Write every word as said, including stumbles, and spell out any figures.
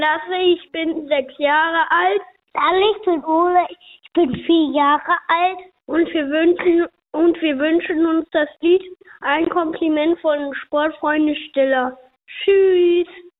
Lasse, ich bin sechs Jahre alt. Hallo, ich bin Ole, ich bin vier Jahre alt. Und wir wünschen, und wir wünschen uns das Lied Ein Kompliment von Sportfreunde Stiller. Tschüss.